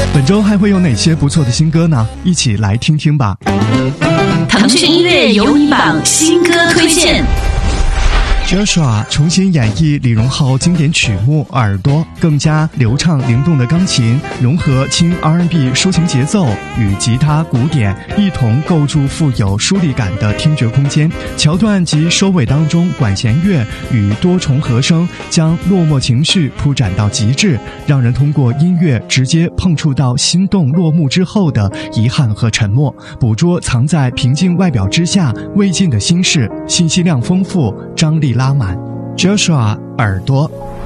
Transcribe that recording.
本周还会有哪些不错的新歌呢？一起来听听吧。 腾讯音乐有你榜新歌推荐。 Joshua 重新演绎李荣浩经典曲目《耳朵》，更加流畅灵动的钢琴融合轻 R&B 抒情节奏与吉他鼓点，一同构筑富有疏离感的听觉空间。桥段及收尾当中，管弦乐与多重和声将落寞情绪铺展到极致，让人通过音乐直接碰触到心动落幕之后的遗憾和沉默，捕捉藏在平静外表之下未尽的心事，信息量丰富，张力拉满。Joshua 耳朵。